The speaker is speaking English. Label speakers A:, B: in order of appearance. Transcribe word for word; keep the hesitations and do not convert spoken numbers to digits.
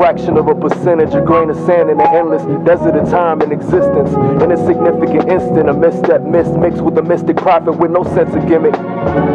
A: fraction of a percentage, a grain of sand in an endless desert of time and existence. In a significant instant, a misstep missed mixed with a mystic prophet with no sense of gimmick.